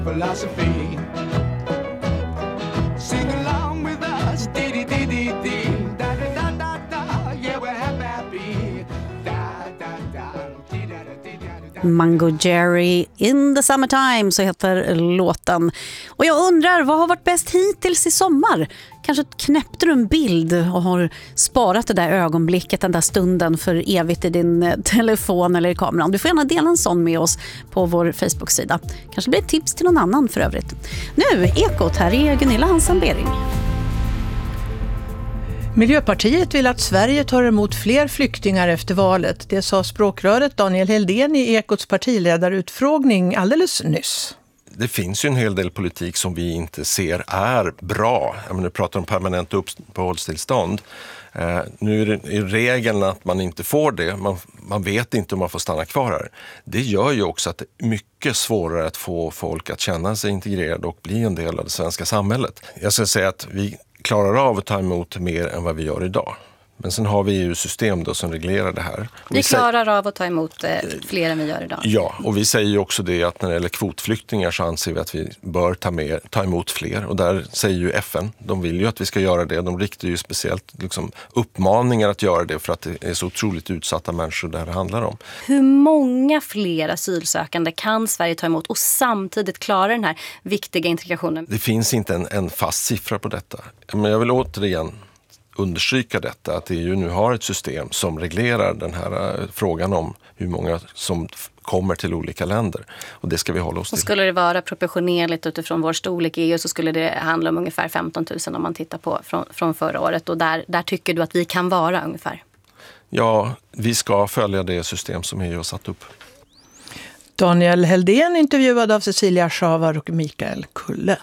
philosophy. Sing along with us, dee-dee-dee-dee-dee. Da-da-da-da-da, yeah, we're happy. Da-da-da, Mango Jerry, In the Summertime, så heter låten. Och jag undrar, vad har varit bäst hittills i sommar? Kanske knäppte du en bild och har sparat det där ögonblicket, den där stunden för evigt i din telefon eller i kameran. Du får gärna dela en sån med oss på vår Facebook-sida. Kanske blir ett tips till någon annan för övrigt. Nu, Ekot, här är Gunilla Hansen-Bering. Miljöpartiet vill att Sverige tar emot fler flyktingar efter valet. Det sa språkröret Daniel Heldén i Ekots partiledarutfrågning alldeles nyss. Det finns ju en hel del politik som vi inte ser är bra. Jag menar, nu pratar om permanent uppehållstillstånd. Nu är det i regeln att man inte får det. Man vet inte om man får stanna kvar här. Det gör ju också att det är mycket svårare att få folk att känna sig integrerade och bli en del av det svenska samhället. Jag ska säga att vi klarar av att ta emot mer än vad vi gör idag. Men sen har vi ju system då som reglerar det här. Vi klarar av att ta emot fler än vi gör idag. Ja, och vi säger ju också det att när det gäller kvotflyktingar så anser vi att vi bör ta emot fler. Och där säger ju FN, de vill ju att vi ska göra det. De riktar ju speciellt uppmaningar att göra det för att det är så otroligt utsatta människor där det handlar om. Hur många fler asylsökande kan Sverige ta emot och samtidigt klara den här viktiga integrationen? Det finns inte en fast siffra på detta. Men jag vill återigen understryka detta, att EU nu har ett system som reglerar den här frågan om hur många som kommer till olika länder. Och det ska vi hålla oss till. Och skulle det vara proportionerligt utifrån vår storlek i EU så skulle det handla om ungefär 15 000 om man tittar på från förra året. Och där tycker du att vi kan vara ungefär? Ja, vi ska följa det system som EU har satt upp. Daniel Heldén intervjuad av Cecilia Schavar och Mikael Kulle.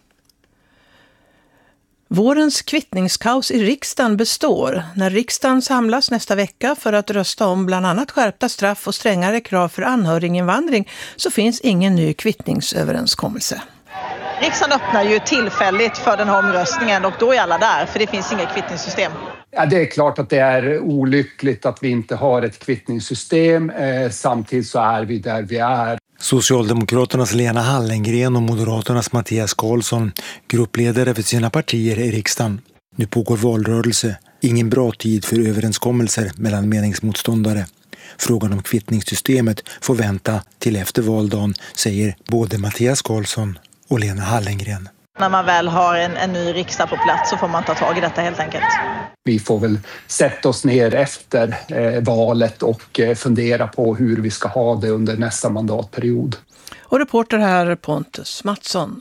Vårens kvittningskaos i riksdagen består. När riksdagen samlas nästa vecka för att rösta om bland annat skärpta straff och strängare krav för anhöriginvandring så finns ingen ny kvittningsöverenskommelse. Riksdagen öppnar ju tillfälligt för den här omröstningen och då är alla där för det finns inget kvittningssystem. Ja, det är klart att det är olyckligt att vi inte har ett kvittningssystem. Samtidigt så är vi där vi är. Socialdemokraternas Lena Hallengren och Moderaternas Mattias Karlsson, gruppledare för sina partier i riksdagen. Nu pågår valrörelse. Ingen bra tid för överenskommelser mellan meningsmotståndare. Frågan om kvittningssystemet får vänta till efter valdagen, säger både Mattias Karlsson och Lena Hallengren. När man väl har en ny riksdag på plats så får man ta tag i detta helt enkelt. Vi får väl sätta oss ner efter valet och fundera på hur vi ska ha det under nästa mandatperiod. Och reporter här Pontus Mattsson.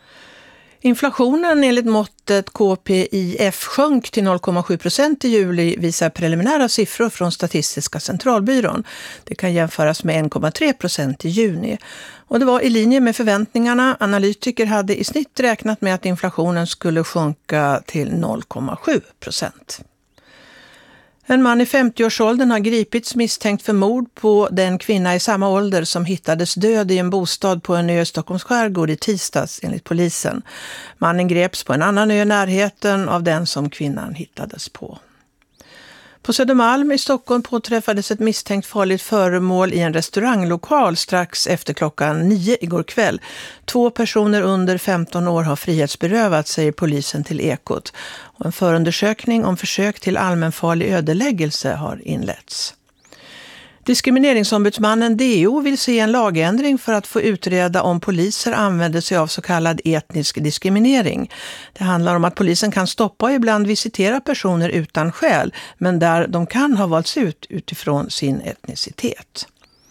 Inflationen enligt måttet KPIF sjönk till 0,7% i juli visar preliminära siffror från Statistiska centralbyrån. Det kan jämföras med 1,3% i juni. Och det var i linje med förväntningarna. Analytiker hade i snitt räknat med att inflationen skulle sjunka till 0,7%. En man i 50-årsåldern har gripits misstänkt för mord på den kvinna i samma ålder som hittades död i en bostad på en ö i Stockholms skärgård i tisdags enligt polisen. Mannen greps på en annan ö i närheten av den som kvinnan hittades på. På Södermalm i Stockholm påträffades ett misstänkt farligt föremål i en restauranglokal strax efter klockan 9 igår kväll. 2 personer under 15 år har frihetsberövats, säger polisen till Ekot. Och en förundersökning om försök till allmänfarlig ödeläggelse har inletts. Diskrimineringsombudsmannen DO vill se en lagändring för att få utreda om poliser använder sig av så kallad etnisk diskriminering. Det handlar om att polisen kan stoppa och ibland visitera personer utan skäl, men där de kan ha valts ut utifrån sin etnicitet.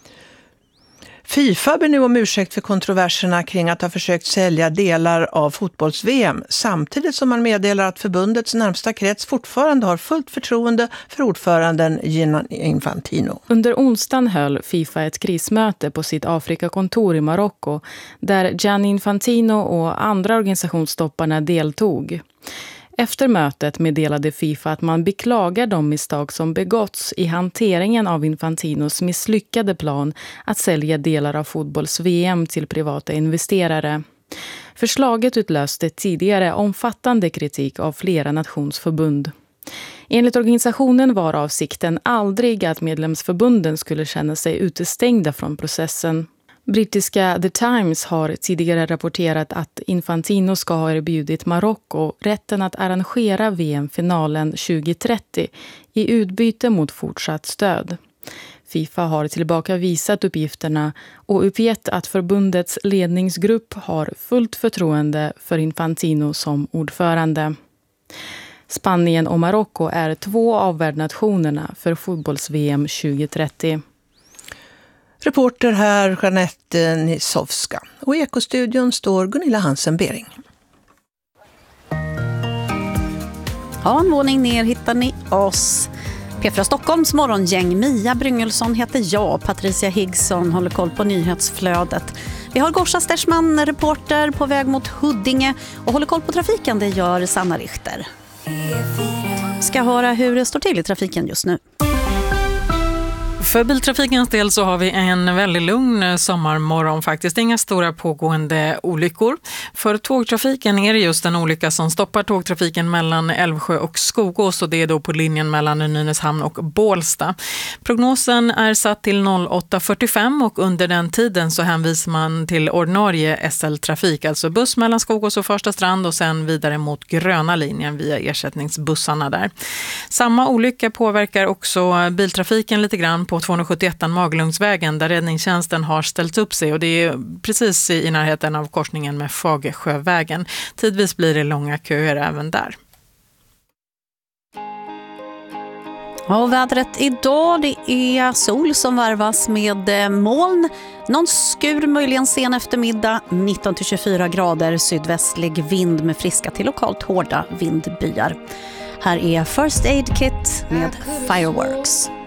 FIFA ber nu om ursäkt för kontroverserna kring att ha försökt sälja delar av fotbolls-VM samtidigt som man meddelar att förbundets närmsta krets fortfarande har fullt förtroende för ordföranden Gianni Infantino. Under onsdagen höll FIFA ett krismöte på sitt Afrikakontor i Marocko där Gianni Infantino och andra organisationstopparna deltog. Efter mötet meddelade FIFA att man beklagar de misstag som begåtts i hanteringen av Infantinos misslyckade plan att sälja delar av fotbolls-VM till privata investerare. Förslaget utlöste tidigare omfattande kritik av flera nationsförbund. Enligt organisationen var avsikten aldrig att medlemsförbunden skulle känna sig utestängda från processen. Brittiska The Times har tidigare rapporterat att Infantino ska ha erbjudit Marocko rätten att arrangera VM-finalen 2030 i utbyte mot fortsatt stöd. FIFA har tillbakavisat uppgifterna och uppgett att förbundets ledningsgrupp har fullt förtroende för Infantino som ordförande. Spanien och Marocko är 2 av värdnationerna för fotbolls-VM 2030. Reporter här Jeanette Nisowska. Och i Ekostudion står Gunilla Hansen-Bering. Ja, en våning ner hittar ni oss. P4 Stockholms morgongäng. Mia Bryngelsson heter jag. Patricia Higgsson håller koll på nyhetsflödet. Vi har Gorsa Stersman, reporter på väg mot Huddinge. Och håller koll på trafiken, det gör Sanna Richter. Ska höra hur det står till i trafiken just nu. För biltrafikens del så har vi en väldigt lugn sommarmorgon faktiskt. Inga stora pågående olyckor. För tågtrafiken är det just en olycka som stoppar tågtrafiken mellan Älvsjö och Skogås och det är då på linjen mellan Nynäshamn och Bålsta. Prognosen är satt till 08:45 och under den tiden så hänvisar man till ordinarie SL-trafik, alltså buss mellan Skogås och Första Strand och sen vidare mot gröna linjen via ersättningsbussarna där. Samma olycka påverkar också biltrafiken lite grann på 271 Maglungsvägen där räddningstjänsten har ställt upp sig och det är precis i närheten av korsningen med Fagersjövägen. Tidvis blir det långa köer även där. Ja, vädret idag, det är sol som varvas med moln. Någon skur möjligen sen eftermiddag, 19-24 grader, sydvästlig vind med friska till lokalt hårda vindbyar. Här är First Aid Kit med Fireworks.